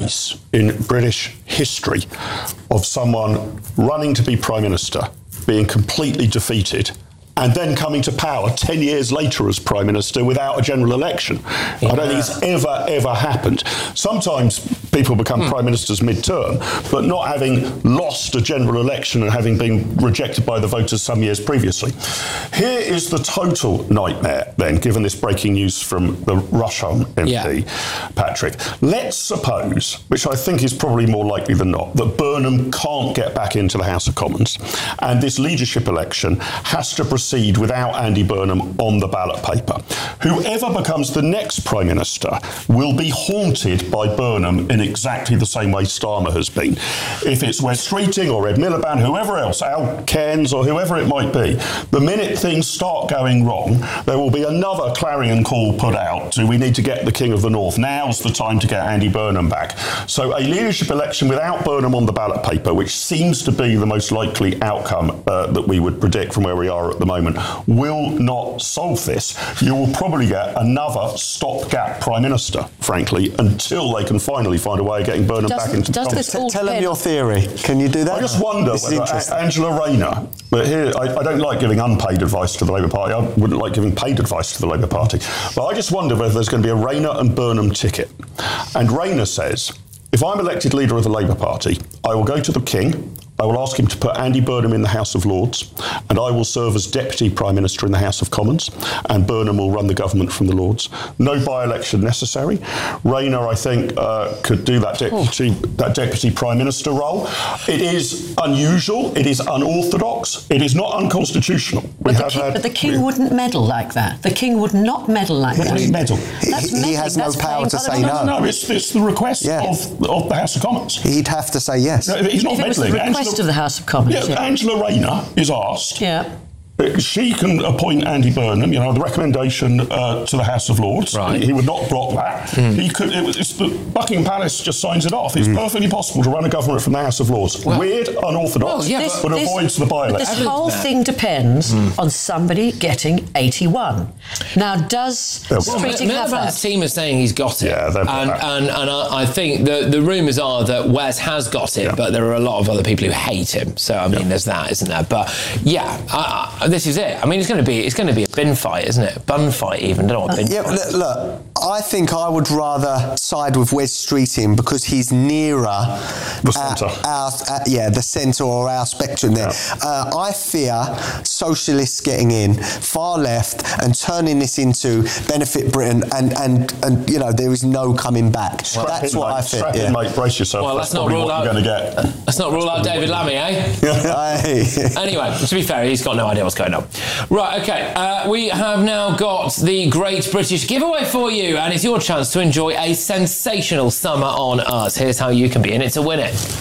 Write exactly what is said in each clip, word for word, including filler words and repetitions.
case in British history of someone running to be Prime Minister, being completely defeated, and then coming to power ten years later as Prime Minister without a general election. Yeah. I don't think it's ever, ever happened. Sometimes people become mm. Prime Ministers mid-term, but not having lost a general election and having been rejected by the voters some years previously. Here is the total nightmare, then, given this breaking news from the Rusholme M P, yeah. Patrick. Let's suppose, which I think is probably more likely than not, that Burnham can't get back into the House of Commons, and this leadership election has to proceed without Andy Burnham on the ballot paper. Whoever becomes the next Prime Minister will be haunted by Burnham in exactly the same way Starmer has been. If it's Wes Streeting or Ed Miliband, whoever else, Al Cairns or whoever it might be, the minute things start going wrong, there will be another clarion call put out to we need to get the King of the North. Now's the time to get Andy Burnham back. So a leadership election without Burnham on the ballot paper, which seems to be the most likely outcome uh, that we would predict from where we are at the moment, will not solve this. You will probably get another stopgap Prime Minister, frankly, until they can finally find a way of getting Burnham does, back into does Congress. Tell Tell him your theory. Can you do that? I just wonder this whether a- Angela Rayner, but here, I, I don't like giving unpaid advice to the Labour Party. I wouldn't like giving paid advice to the Labour Party. But I just wonder whether there's going to be a Rayner and Burnham ticket. And Rayner says, if I'm elected leader of the Labour Party, I will go to the King, I will ask him to put Andy Burnham in the House of Lords, and I will serve as Deputy Prime Minister in the House of Commons, and Burnham will run the government from the Lords. No by-election necessary. Rayner, I think, uh, could do that deputy, oh. that Deputy Prime Minister role. It is unusual. It is unorthodox. It is not unconstitutional. We but, the have king, had, but the King wouldn't meddle like that. The King would not meddle like that. What do you meddle? That's he, he has no That's power to say no. no. No, no, it's, it's the request yeah. of, of the House of Commons. He'd have to say yes. No, he's not if it was meddling. the request Angela, of the House of Commons. Yeah, yeah. Angela Rayner is asked. Yeah. She can appoint Andy Burnham, you know, the recommendation uh, to the House of Lords. Right. He would not block that. Mm. He could. It was, it's the Buckingham Palace just signs it off. It's mm. perfectly possible to run a government from the House of Lords. Well, Weird, unorthodox, well, yeah, this, but this, avoids the by-election. This whole thing depends mm. on somebody getting eighty-one. Now, does well, Streeting have that? Miliband's team is saying he's got it. Yeah, they've got and, that. and and I, I think the the rumours are that Wes has got it, yeah. but there are a lot of other people who hate him. So I mean, yeah. there's that, isn't there? But yeah, I, I, this is it. I mean, it's going to be it's going to be a bin fight, isn't it? A bun fight, even. I don't know what bin yeah, fight look, look, I think I would rather side with Wes Streeting because he's nearer the centre. Our, our, yeah, the centre or our spectrum there. Yeah. Uh, I fear socialists getting in, far left, and turning this into benefit Britain, and and, and you know there is no coming back. Strap That's in, what mate. I fear. Strap Yeah. in, mate. Brace yourself. Well, that's let's not probably rule what out. You're going to get. Let's not rule out David Lammy, eh? Anyway, to be fair, he's got no idea what's going on. Right, okay. Uh, we have now got the Great British Giveaway for you, and it's your chance to enjoy a sensational summer on us. Here's how you can be in it to win it.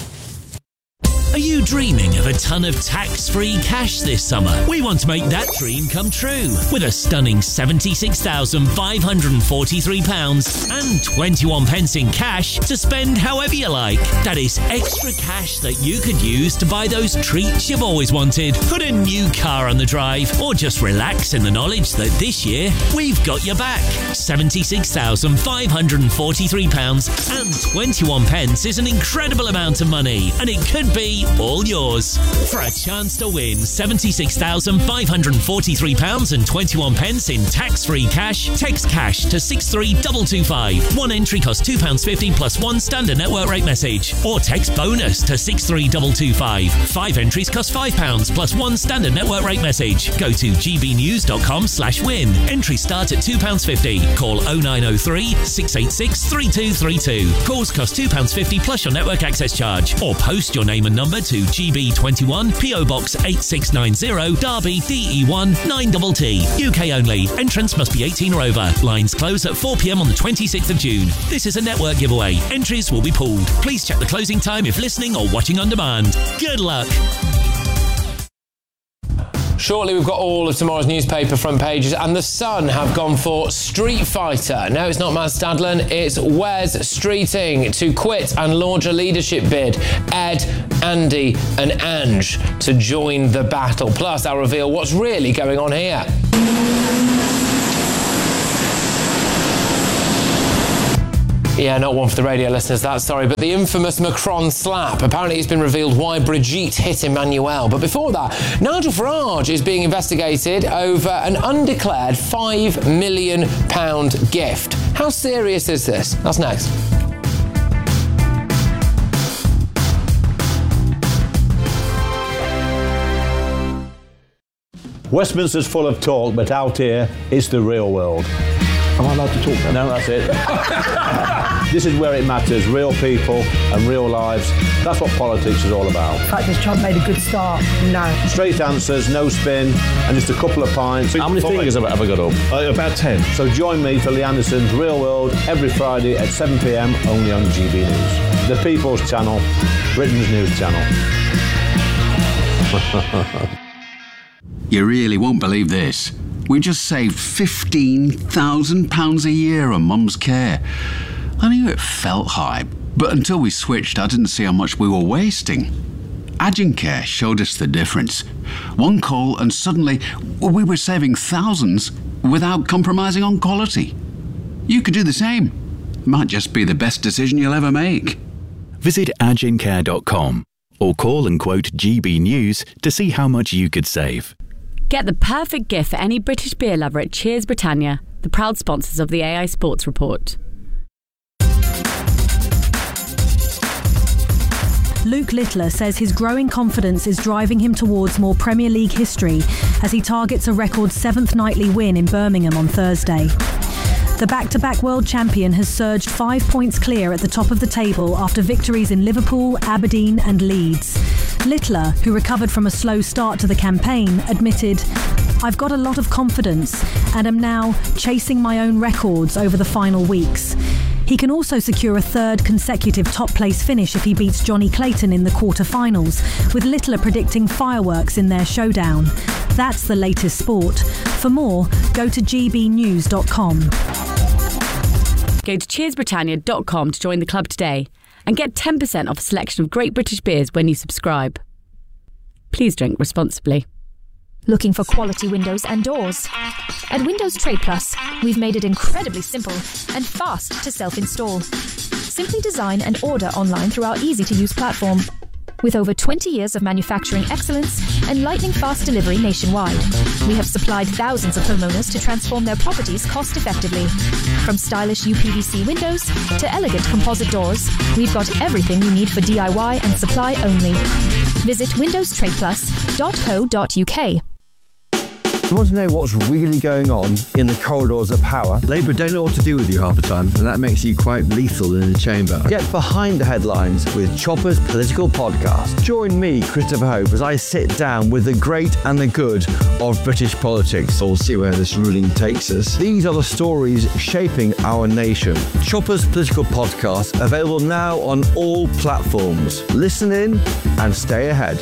Are you dreaming of a ton of tax-free cash this summer? We want to make that dream come true with a stunning seventy-six thousand five hundred forty-three pounds and twenty-one pence in cash to spend however you like. That is extra cash that you could use to buy those treats you've always wanted, put a new car on the drive, or just relax in the knowledge that this year we've got your back. seventy-six thousand five hundred forty-three pounds and twenty-one pence is an incredible amount of money, and it could be all yours. For a chance to win seventy-six thousand five hundred forty-three pounds and twenty-one pence in tax-free cash, text cash to six three two two five. One entry costs two pounds fifty plus one standard network rate message. Or text bonus to six three two two five. Five entries cost five pounds plus one standard network rate message. Go to gbnews.com slash win. Entries start at two pounds fifty. Call oh nine oh three, six eight six, three two three two. Calls cost two pounds fifty plus your network access charge. Or post your name and number to G B twenty-one, P O Box eight six nine zero, Derby, D E one nine T T. U K only. Entrance must be eighteen or over. Lines close at four p m on the twenty-sixth of June. This is a network giveaway. Entries will be pooled. Please check the closing time if listening or watching on demand. Good luck. Shortly, we've got all of tomorrow's newspaper front pages, and The Sun have gone for Street Fighter. No, it's not Matt Stadlen, it's Wes Streeting to quit and launch a leadership bid. Ed, Andy and Ange to join the battle. Plus, I'll reveal what's really going on here. Yeah, not one for the radio listeners, that, sorry. But the infamous Macron slap. Apparently it's been revealed why Brigitte hit Emmanuel. But before that, Nigel Farage is being investigated over an undeclared five million pounds gift. How serious is this? That's next. Westminster's full of talk, but out here, it's the real world. Am I allowed to talk then? No, that's it. This is where it matters, real people and real lives. That's what politics is all about. In fact, has Trump made a good start? No. Straight answers, no spin, and just a couple of pints. How many fingers have I ever got up? Uh, about ten. So join me for Lee Anderson's Real World every Friday at seven p m only on G B News. The People's Channel, Britain's news channel. You really won't believe this. We just saved fifteen thousand pounds a year on Mum's care. I knew it felt high, but until we switched, I didn't see how much we were wasting. Agencare showed us the difference. One call and suddenly we were saving thousands without compromising on quality. You could do the same. Might just be the best decision you'll ever make. Visit agencare dot com or call and quote G B News to see how much you could save. Get the perfect gift for any British beer lover at Cheers Britannia, the proud sponsors of the A I Sports Report. Luke Littler says his growing confidence is driving him towards more Premier League history as he targets a record seventh nightly win in Birmingham on Thursday. The back-to-back world champion has surged five points clear at the top of the table after victories in Liverpool, Aberdeen and Leeds. Littler, who recovered from a slow start to the campaign, admitted, "I've got a lot of confidence and am now chasing my own records over the final weeks." He can also secure a third consecutive top-place finish if he beats Johnny Clayton in the quarter-finals, with Littler predicting fireworks in their showdown. That's the latest sport. For more, go to g b news dot com. Go to cheers britannia dot com to join the club today and get ten percent off a selection of great British beers when you subscribe. Please drink responsibly. Looking for quality windows and doors? At Windows Trade Plus, we've made it incredibly simple and fast to self-install. Simply design and order online through our easy-to-use platform. With over twenty years of manufacturing excellence and lightning-fast delivery nationwide, we have supplied thousands of homeowners to transform their properties cost-effectively. From stylish U P V C windows to elegant composite doors, we've got everything you need for D I Y and supply only. Visit windows trade plus dot co dot u k. You want to know what's really going on in the corridors of power? Labour don't know what to do with you half the time, and that makes you quite lethal in the chamber. Get behind the headlines with Chopper's Political Podcast. Join me, Christopher Hope, as I sit down with the great and the good of British politics. We'll see where this ruling takes us. These are the stories shaping our nation. Chopper's Political Podcast, available now on all platforms. Listen in and stay ahead.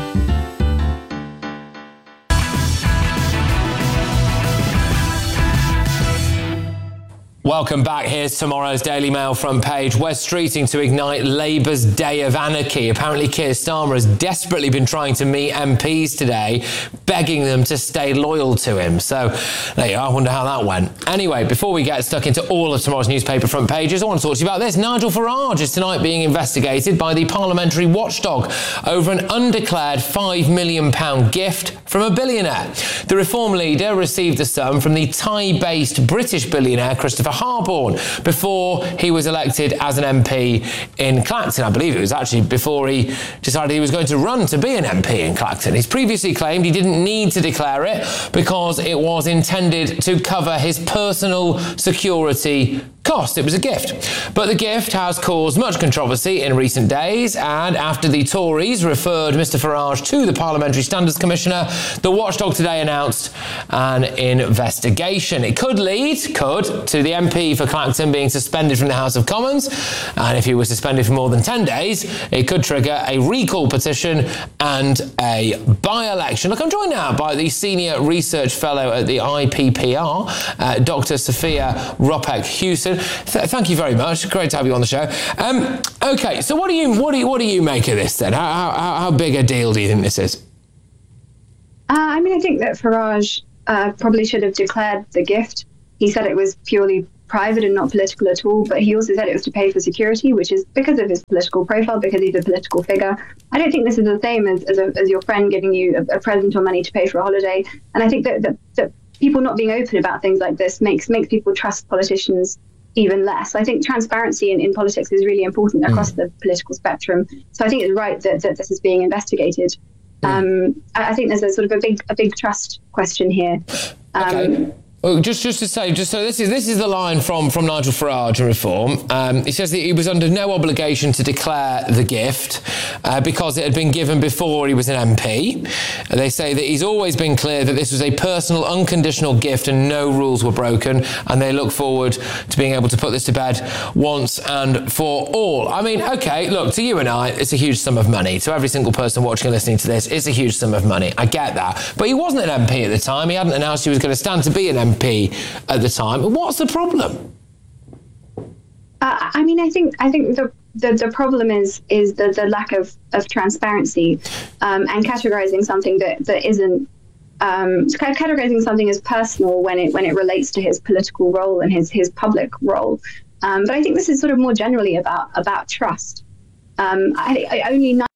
Welcome back. Here's tomorrow's Daily Mail front page. Wes Streeting to ignite Labour's day of anarchy. Apparently Keir Starmer has desperately been trying to meet M Ps today, begging them to stay loyal to him. So there you are. I wonder how that went. Anyway, before we get stuck into all of tomorrow's newspaper front pages, I want to talk to you about this. Nigel Farage is tonight being investigated by the parliamentary watchdog over an undeclared five million pounds gift from a billionaire. The Reform leader received the sum from the Thai-based British billionaire Christopher Harborne before he was elected as an M P in Clacton. I believe it was actually before he decided he was going to run to be an M P in Clacton. He's previously claimed he didn't need to declare it because it was intended to cover his personal security cost. It was a gift. But the gift has caused much controversy in recent days, and after the Tories referred Mr Farage to the Parliamentary Standards Commissioner, the watchdog today announced an investigation. It could lead, could, to the M P for Clacton being suspended from the House of Commons, and if he was suspended for more than ten days, it could trigger a recall petition and a by-election. Look, I'm joined now by the Senior Research Fellow at the I P P R, uh, Doctor Sophia Ropek-Hewson. Th- thank you very much. Great to have you on the show. Um, okay, so what do you what do you what do you make of this then? How how, how big a deal do you think this is? Uh, I mean, I think that Farage uh, probably should have declared the gift. He said it was purely private and not political at all, but he also said it was to pay for security, which is because of his political profile, because he's a political figure. I don't think this is the same as as, a, as your friend giving you a, a present or money to pay for a holiday. And I think that, that, that people not being open about things like this makes makes people trust politicians even less. I think transparency in, in politics is really important across mm. the political spectrum. So I think it's right that, that this is being investigated. Mm. Um, I, I think there's a sort of a big a big trust question here. Um, okay. Oh, just, just to say, just so this is this is the line from, from Nigel Farage in Reform. Um, he says that he was under no obligation to declare the gift uh, because it had been given before he was an M P. And they say that he's always been clear that this was a personal, unconditional gift and no rules were broken. And they look forward to being able to put this to bed once and for all. I mean, OK, look, to you and I, it's a huge sum of money. To every single person watching and listening to this, it's a huge sum of money. I get that. But he wasn't an M P at the time. He hadn't announced he was going to stand to be an M P at the time. What's the problem? Uh, I mean, I think I think the the, the problem is is the, the lack of, of transparency um, and categorizing something that, that isn't um, categorizing something as personal when it when it relates to his political role and his his public role. Um, but I think this is sort of more generally about about trust. Um, I, I only nine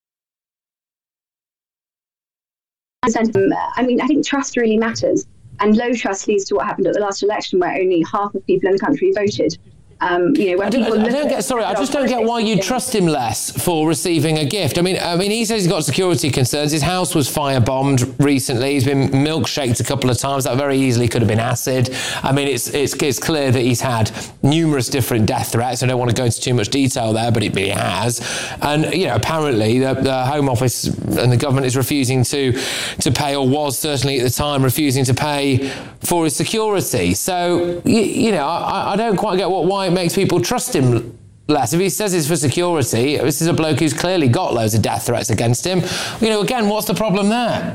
percent. I mean, I think trust really matters. And low trust leads to what happened at the last election, where only half of people in the country voted. Um, you know, when I don't, people I don't get, sorry, I just don't get why you trust him less for receiving a gift. I mean, I mean, he says he's got security concerns. His house was firebombed recently. He's been milkshaked a couple of times. That very easily could have been acid. I mean, it's it's, it's clear that he's had numerous different death threats. I don't want to go into too much detail there, but it, but he has. And, you know, apparently the, the Home Office and the government is refusing to, to pay, or was certainly at the time refusing to pay for his security. So, you, you know, I, I don't quite get what why makes people trust him less. If he says it's for security, this is a bloke who's clearly got loads of death threats against him. You know, again, what's the problem there?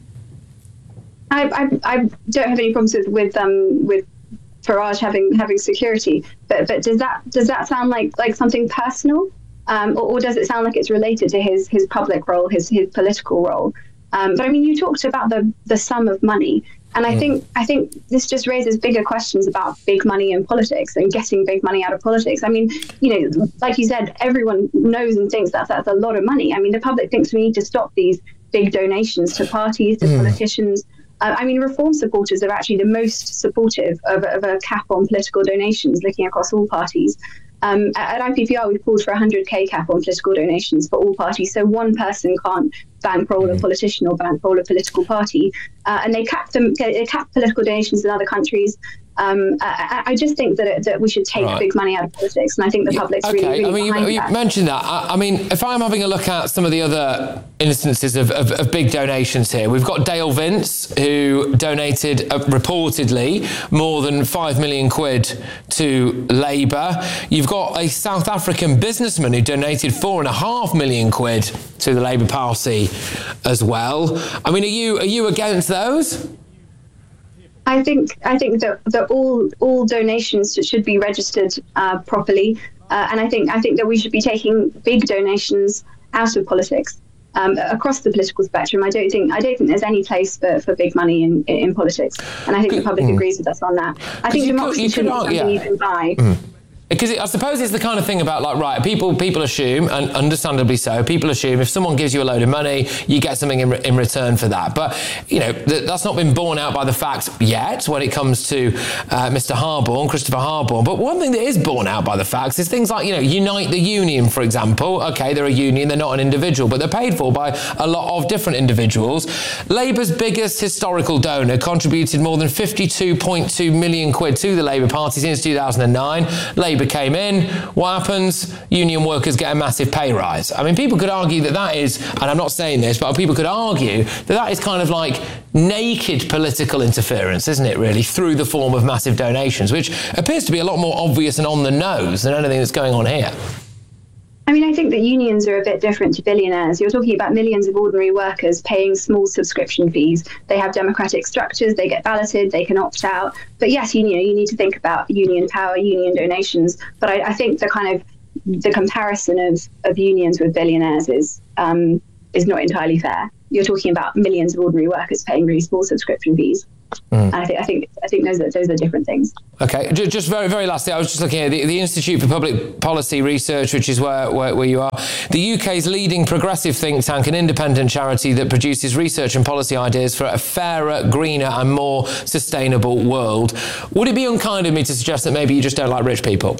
I, I, I don't have any problems with with um with Farage having having security, but but does that does that sound like like something personal, um, or, or does it sound like it's related to his his public role, his his political role? Um, but I mean, you talked about the the sum of money. And I think I think this just raises bigger questions about big money in politics and getting big money out of politics. I mean, you know, like you said, everyone knows and thinks that that's a lot of money. I mean, the public thinks we need to stop these big donations to parties, to mm. politicians. Uh, I mean, Reform supporters are actually the most supportive of, of a cap on political donations, looking across all parties. Um, at I P P R, we've called for a one hundred K cap on political donations for all parties, so one person can't bankroll a politician or bankroll a political party. Uh, and they cap them. They cap political donations in other countries. Um, I, I just think that it, that we should take right. big money out of politics, and I think the public's okay. really, really I mean, you, you that. mentioned that. I, I mean, if I'm having a look at some of the other instances of, of, of big donations here, we've got Dale Vince, who donated uh, reportedly more than five million quid to Labour. You've got a South African businessman who donated four and a half million quid to the Labour Party as well. I mean, are you are you against those? I think I think that, that all all donations should be registered uh, properly, uh, and I think I think that we should be taking big donations out of politics um, across the political spectrum. I don't think I don't think there's any place for, for big money in, in politics, and I think the public mm. agrees with us on that. I think democracy shouldn't be something yeah. you can buy. Mm. Because it, I suppose it's the kind of thing about, like, right, people people assume, and understandably so, people assume if someone gives you a load of money, you get something in, in return for that. But, you know, th- that's not been borne out by the facts yet when it comes to uh, Mister Harborne, Christopher Harborne. But one thing that is borne out by the facts is things like, you know, Unite the Union, for example. OK, they're a union, they're not an individual, but they're paid for by a lot of different individuals. Labour's biggest historical donor contributed more than fifty-two point two million quid to the Labour Party since two thousand nine. Labour came in, what happens? Union workers get a massive pay rise. I mean, people could argue that that is, and I'm not saying this, but people could argue that that is kind of like naked political interference, isn't it, really, through the form of massive donations, which appears to be a lot more obvious and on the nose than anything that's going on here. I mean, I think that unions are a bit different to billionaires. You're talking about millions of ordinary workers paying small subscription fees. They have democratic structures, they get balloted, they can opt out. But yes, you know, you need to think about union power, union donations. But I, I think the kind of the comparison of, of unions with billionaires is um, is not entirely fair. You're talking about millions of ordinary workers paying really small subscription fees. Mm. And I think I think I think those are those are different things. Okay, just very very lastly, I was just looking at the, the Institute for Public Policy Research, which is where, where where you are, the U K's leading progressive think tank, an independent charity that produces research and policy ideas for a fairer, greener, and more sustainable world. Would it be unkind of me to suggest that maybe you just don't like rich people?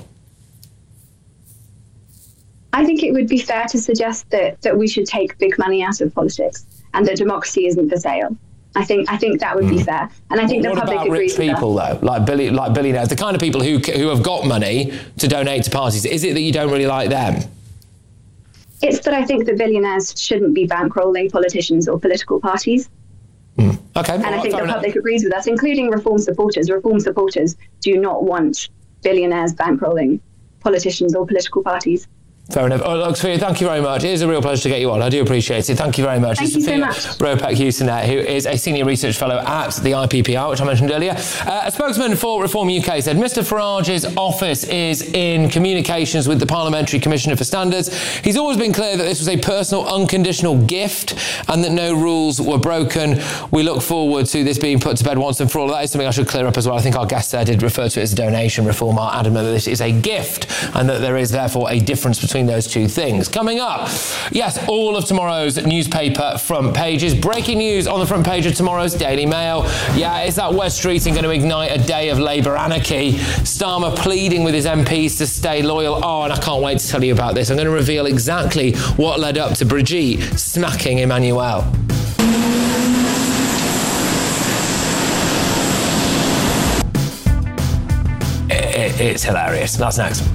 I think it would be fair to suggest that that we should take big money out of politics and that democracy isn't for sale. I think I think that would be fair, and I think what the public about agrees rich with people that. though, like billi- like billionaires, the kind of people who who have got money to donate to parties? Is it that you don't really like them? It's that I think that billionaires shouldn't be bankrolling politicians or political parties. Mm. Okay, and well, I think the enough. public agrees with us, including Reform supporters. Reform supporters do not want billionaires bankrolling politicians or political parties. Fair enough. Oh, look, Sophia, thank you very much. It is a real pleasure to get you on. I do appreciate it. Thank you very much. Thank It's you so Sophia much. Ropek-Houston, who is a senior research fellow at the I P P R, which I mentioned earlier. Uh, a spokesman for Reform U K said Mr Farage's office is in communications with the Parliamentary Commissioner for Standards. He's always been clear that this was a personal, unconditional gift and that no rules were broken. We look forward to this being put to bed once and for all. That is something I should clear up as well. I think our guest there did refer to it as a donation. Reform are adamant that this is a gift and that there is therefore a difference between those two things. Coming up, yes, all of tomorrow's newspaper front pages. Breaking news on the front page of tomorrow's Daily Mail. Yeah, is that Wes Streeting going to ignite a day of Labour anarchy? Starmer pleading with his M Ps to stay loyal. Oh, and I can't wait to tell you about this. I'm going to reveal exactly what led up to Brigitte smacking Emmanuel. It, it, it's hilarious. That's next.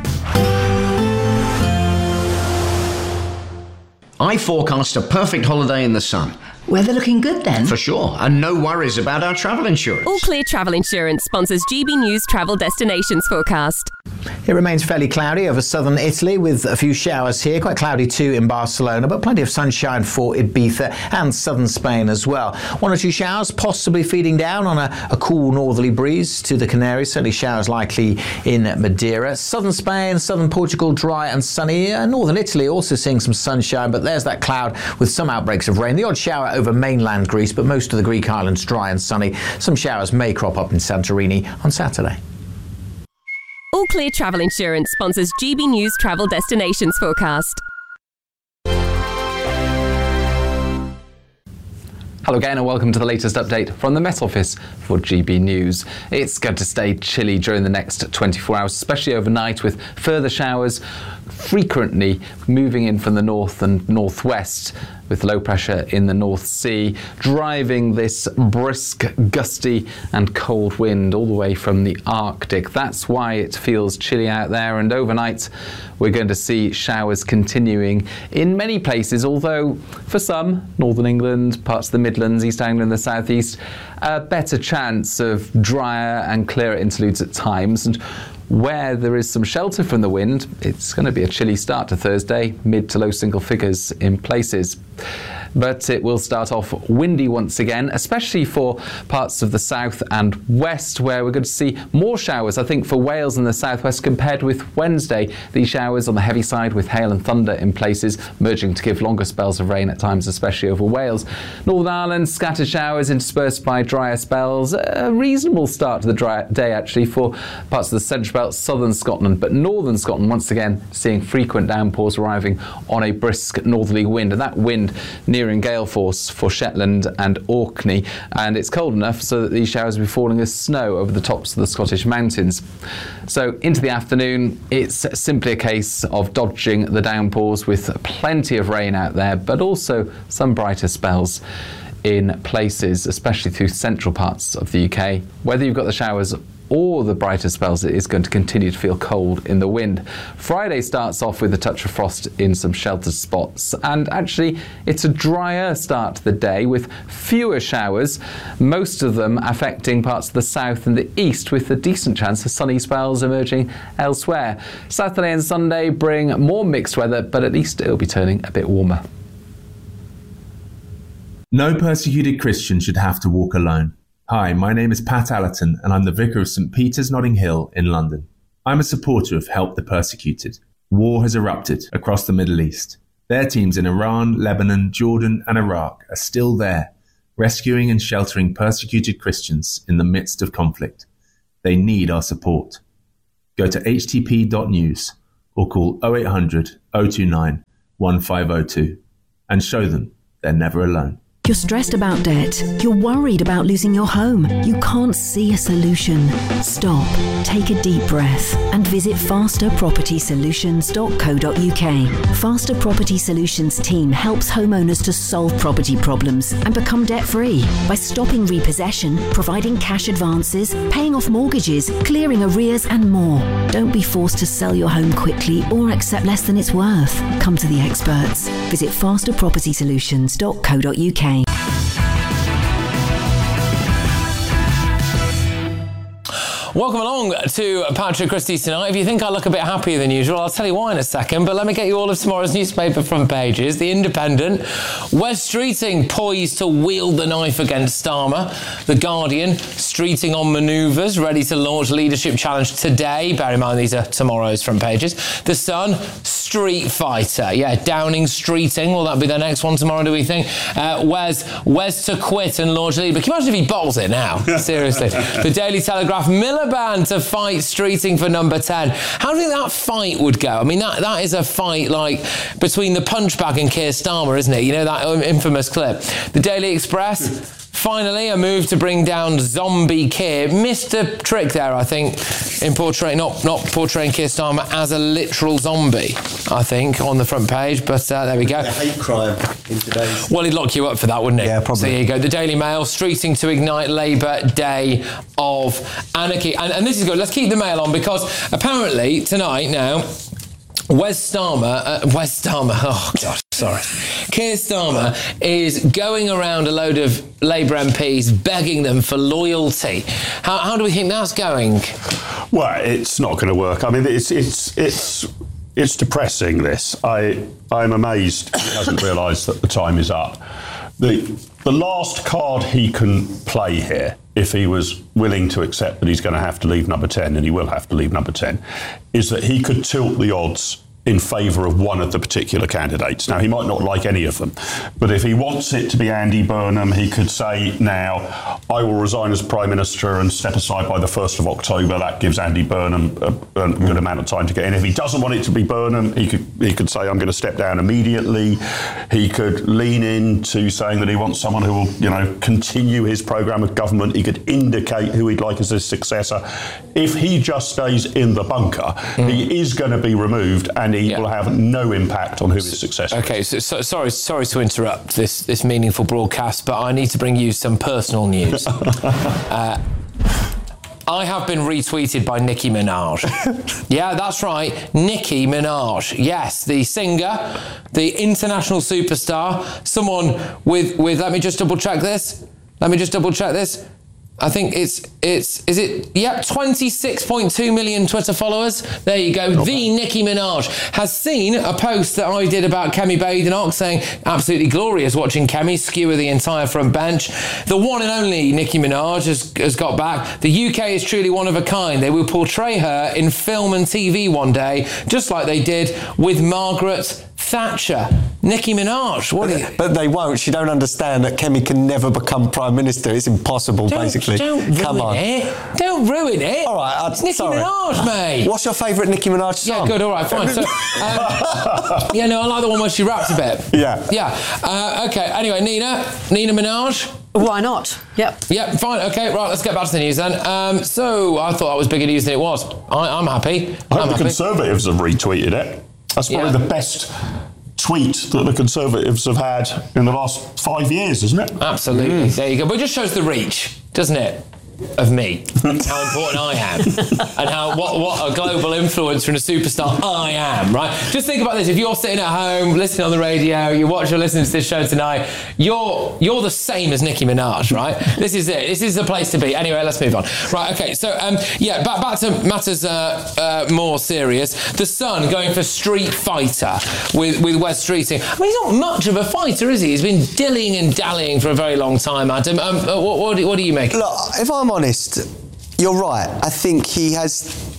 I forecast a perfect holiday in the sun. Weather looking good then? For sure, and no worries about our travel insurance. All Clear Travel Insurance sponsors G B News Travel Destinations Forecast. It remains fairly cloudy over southern Italy with a few showers here, quite cloudy too in Barcelona, but plenty of sunshine for Ibiza and southern Spain as well. One or two showers possibly feeding down on a, a cool northerly breeze to the Canaries, certainly showers likely in Madeira. Southern Spain, southern Portugal, dry and sunny. Uh, northern Italy also seeing some sunshine, but there's that cloud with some outbreaks of rain. The odd shower over mainland Greece, but most of the Greek islands dry and sunny. Some showers may crop up in Santorini on Saturday. All Clear Travel Insurance sponsors G B News Travel Destinations Forecast. Hello again and welcome to the latest update from the Met Office for G B News. It's going to stay chilly during the next twenty-four hours, especially overnight, with further showers frequently moving in from the north and northwest, with low pressure in the North Sea, driving this brisk, gusty and cold wind all the way from the Arctic. That's why it feels chilly out there, and overnight we're going to see showers continuing in many places, although for some, Northern England, parts of the Midlands, East Anglia and the South East, a better chance of drier and clearer interludes at times. And where there is some shelter from the wind, it's going to be a chilly start to Thursday, mid to low single figures in places. But it will start off windy once again, especially for parts of the south and west, where we're going to see more showers, I think, for Wales and the southwest compared with Wednesday. These showers on the heavy side with hail and thunder in places, merging to give longer spells of rain at times, especially over Wales. Northern Ireland, scattered showers interspersed by drier spells. A reasonable start to the dry day, actually, for parts of the central belt, southern Scotland. But northern Scotland, once again, seeing frequent downpours arriving on a brisk northerly wind. And that wind near in gale force for Shetland and Orkney, and it's cold enough so that these showers will be falling as snow over the tops of the Scottish mountains. So into the afternoon, it's simply a case of dodging the downpours with plenty of rain out there, but also some brighter spells in places, especially through central parts of the U K. Whether you've got the showers or the brighter spells, it is going to continue to feel cold in the wind. Friday starts off with a touch of frost in some sheltered spots, and actually it's a drier start to the day with fewer showers, most of them affecting parts of the south and the east, with a decent chance of sunny spells emerging elsewhere. Saturday and Sunday bring more mixed weather, but at least it'll be turning a bit warmer. No persecuted Christian should have to walk alone. Hi, my name is Pat Allerton and I'm the Vicar of St Peter's Notting Hill in London. I'm a supporter of Help the Persecuted. War has erupted across the Middle East. Their teams in Iran, Lebanon, Jordan and Iraq are still there, rescuing and sheltering persecuted Christians in the midst of conflict. They need our support. Go to h t p dot news or call oh eight hundred, oh two nine, one five oh two and show them they're never alone. You're stressed about debt. You're worried about losing your home. You can't see a solution. Stop, take a deep breath and visit faster property solutions dot co dot u k. Faster Property Solutions team helps homeowners to solve property problems and become debt-free by stopping repossession, providing cash advances, paying off mortgages, clearing arrears and more. Don't be forced to sell your home quickly or accept less than it's worth. Come to the experts. Visit faster property solutions dot co dot u k. Welcome along to Patrick Christie's tonight. If you think I look a bit happier than usual, I'll tell you why in a second, but let me get you all of tomorrow's newspaper front pages. The Independent, Wes Streeting poised to wield the knife against Starmer. The Guardian, Streeting on manoeuvres, ready to launch leadership challenge today. Bear in mind, these are tomorrow's front pages. The Sun, Street Fighter. Yeah, Downing Streeting. Will that be the next one tomorrow, do we think? Uh, Wes, Wes to quit and launch leadership. Can you imagine if he bottles it now? Seriously. The Daily Telegraph, Miliband to fight Streeting for number ten. How do you think that fight would go? I mean, that, that is a fight like between the punch bag and Keir Starmer, isn't it? You know, that infamous clip. The Daily Express, finally, a move to bring down zombie Keir. Missed a trick there, I think, in portraying, not, not portraying Keir Starmer as a literal zombie, I think, on the front page. But uh, there we go. A hate crime in today's. Well, he'd lock you up for that, wouldn't he? Yeah, probably. So there you go. The Daily Mail, Streeting to ignite Labour Day of Anarchy. And, and this is good. Let's keep the Mail on because apparently tonight now, Wes Starmer, uh, Wes Starmer, oh God, sorry. Keir Starmer is going around a load of Labour M Ps begging them for loyalty. How, how do we think that's going? Well, it's not going to work. I mean, it's it's it's it's depressing, this. I, I'm amazed he hasn't realised that the time is up. The, the last card he can play here, if he was willing to accept that he's going to have to leave number ten, and he will have to leave number ten, is that he could tilt the odds in favour of one of the particular candidates. Now, he might not like any of them, but if he wants it to be Andy Burnham, he could say now, I will resign as Prime Minister and step aside by the first of October. That gives Andy Burnham a, a good amount of time to get in. If he doesn't want it to be Burnham, he could he could say, I'm going to step down immediately. He could lean into saying that he wants someone who will, you know, continue his programme of government. He could indicate who he'd like as his successor. If he just stays in the bunker, mm. he is going to be removed, and he yeah. will have no impact on who his successor is. Okay, so, so sorry, sorry to interrupt this this meaningful broadcast, but I need to bring you some personal news. uh, I have been retweeted by Nicki Minaj. Yeah, that's right, Nicki Minaj. Yes, the singer, the international superstar, someone with with. Let me just double check this. Let me just double check this. I think it's, it's, is it, yep, twenty-six point two million Twitter followers. There you go. Okay. The Nicki Minaj has seen a post that I did about Kemi Badenoch saying, absolutely glorious watching Kemi skewer the entire front bench. The one and only Nicki Minaj has, has got back. The U K is truly one of a kind. They will portray her in film and T V one day, just like they did with Margaret Thatcher. Nicki Minaj, what are you? But they won't. She don't understand that Kemi can never become Prime Minister. It's impossible, don't, basically. Don't ruin Come on. it. Don't ruin it. All right, it's Nicki sorry. Minaj, mate. What's your favourite Nicki Minaj song? Yeah, good, all right, fine. So, um, yeah, no, I like the one where she raps a bit. Yeah. Yeah. Uh, okay, anyway, Nina, Nina Minaj. Why not? Yep. Yep, fine, okay, right, let's get back to the news then. Um, so, I thought that was bigger news than it was. I, I'm happy. I hope I'm the happy. Conservatives have retweeted it. That's probably Yeah. the best tweet that the Conservatives have had in the last five years, isn't it? Absolutely. Mm. There you go. But it just shows the reach, doesn't it, of me, how important I am, and how what, what a global influencer and a superstar I am, right? Just think about this. If you're sitting at home, listening on the radio, you watch or listening to this show tonight, you're you're the same as Nicki Minaj, right? This is it. This is the place to be. Anyway, let's move on. Right, okay, so, um, yeah, back, back to matters uh, uh, more serious. The Sun going for Street Fighter with, with Wes Streeting. I mean, he's not much of a fighter, is he? He's been dillying and dallying for a very long time, Adam. Um, uh, what, what, do, what do you make? Look, if I'm honest, you're right. I think he has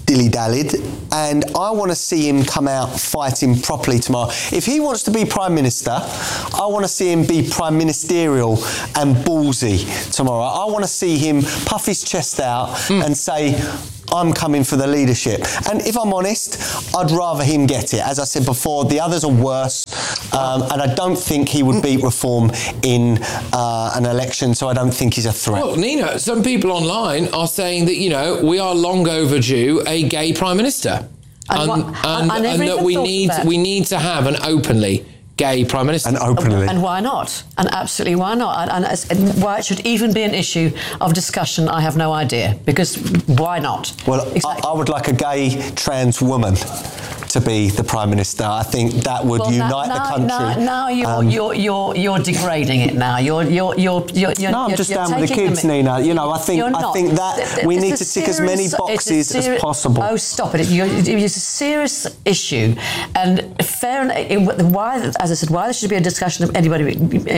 dilly-dallied, and I want to see him come out fighting properly tomorrow. If he wants to be Prime Minister, I want to see him be Prime Ministerial and ballsy tomorrow. I want to see him puff his chest out mm. and say, I'm coming for the leadership. And if I'm honest, I'd rather him get it. As I said before, the others are worse, um, and I don't think he would beat Reform in uh, an election, so I don't think he's a threat. Well, Nina, some people online are saying that, you know, we are long overdue a gay Prime Minister. And, and, what, and, I never and that even we thought need of that. we need to have an openly gay Prime Minister. And openly. And why not? And absolutely why not? And, and, and why it should even be an issue of discussion, I have no idea. Because why not? Well, exactly. I, I would like a gay trans woman to be the Prime Minister. I think that would well, unite now, the country. Now, now you're, um, you're you're you're degrading it. Now you're you're you're you're. you're no, I'm you're, just you're down with the kids, them, Nina. You know, I think you're I not. think that we it's need to tick as many serious, boxes seri- as possible. Oh, stop it! You're, it's a serious issue, and fair. Why, as I said, why there should be a discussion of anybody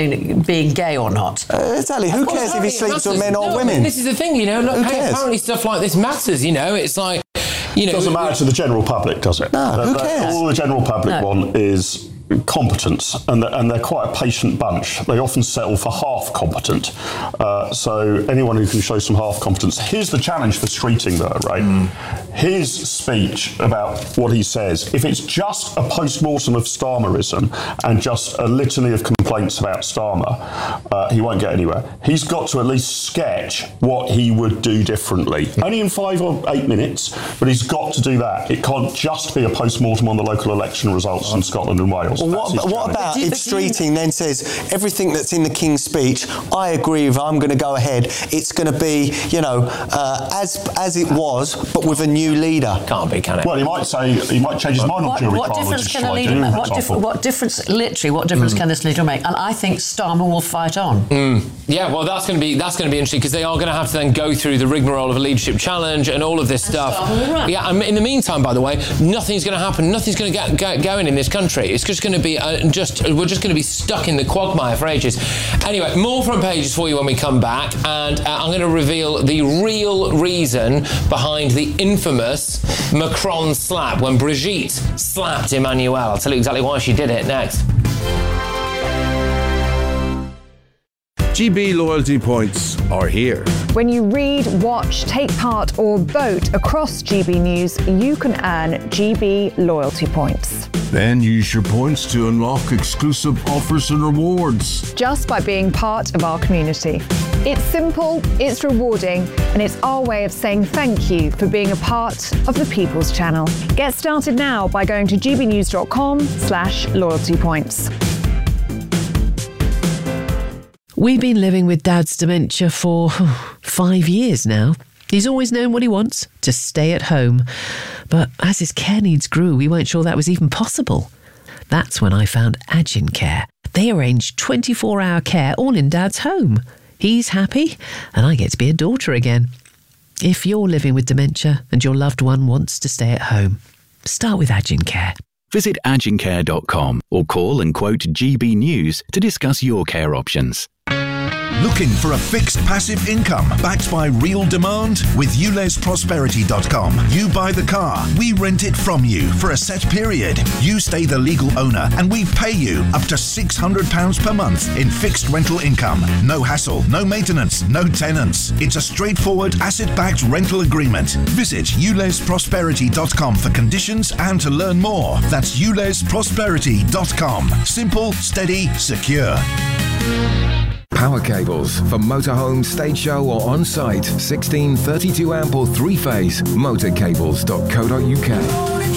being gay or not? Uh, exactly. Who cares if he sleeps with men or no, women? This is the thing, you know. Look, Who hey, cares? apparently stuff like this matters. You know, it's like. You know, it doesn't matter to the general public, does it? No, uh, who cares? All the general public No. want is competence, and they're, and they're quite a patient bunch. They often settle for half competent. Uh, so anyone who can show some half competence. Here's the challenge for Streeting, though, right? Mm. His speech about what he says, if it's just a post-mortem of Starmerism and just a litany of complaints about Starmer, uh, he won't get anywhere. He's got to at least sketch what he would do differently. Only in five or eight minutes, but he's got to do that. It can't just be a post-mortem on the local election results in Scotland and Wales. Well, what, what about if Streeting then says everything that's in the King's speech, I agree with, I'm going to go ahead, it's going to be, you know, uh, as as it was, but with a new leader? Can't be, can it? Well, he might say, he might change his mind on What, jury what trial difference can a leader legislation, make? for What, dif- example. what difference, literally, what difference Mm. can this leader make? And I think Starmer will fight on. Mm. Yeah, well, that's going to be that's going to be interesting because they are going to have to then go through the rigmarole of a leadership challenge and all of this And stuff. Starmer will run. Yeah, and in the meantime, by the way, nothing's going to happen. Nothing's going to get, get going in this country. It's just going to be uh, just we're just going to be stuck in the quagmire for ages. Anyway, more front pages for you when we come back, and uh, I'm going to reveal the real reason behind the infamous Macron slap when Brigitte slapped Emmanuel. I'll tell you exactly why she did it next. G B loyalty points are here. When you read, watch, take part or vote across G B News, you can earn G B loyalty points. Then use your points to unlock exclusive offers and rewards. Just by being part of our community. It's simple, it's rewarding, and it's our way of saying thank you for being a part of the People's Channel. Get started now by going to gbnews.com slash loyalty points. We've been living with Dad's dementia for five years now. He's always known what he wants, to stay at home. But as his care needs grew, we weren't sure that was even possible. That's when I found Agin Care. They arrange twenty-four hour care all in Dad's home. He's happy, and I get to be a daughter again. If you're living with dementia and your loved one wants to stay at home, start with Agin Care. Visit agin care dot com or call and quote G B News to discuss your care options. Looking for a fixed passive income backed by real demand? With U Les Prosperity dot com, you buy the car, we rent it from you for a set period. You stay the legal owner and we pay you up to six hundred pounds per month in fixed rental income. No hassle, no maintenance, no tenants. It's a straightforward asset-backed rental agreement. Visit U Les Prosperity dot com for conditions and to learn more. That's U Les Prosperity dot com. Simple, steady, secure. Power cables for motorhome, stage show or on-site. sixteen thirty-two amp or three-phase. motor cables dot co dot uk.